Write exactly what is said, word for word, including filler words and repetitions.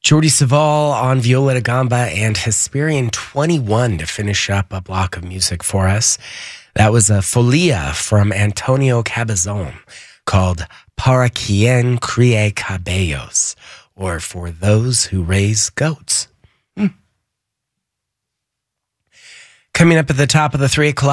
Jordi Savall on viola da gamba and Hesperian twenty-one to finish up a block of music for us. That was a Folia from Antonio Cabezon called Para Quien Crie Cabellos, or For Those Who Raise Goats. Hmm. Coming up at the top of the three o'clock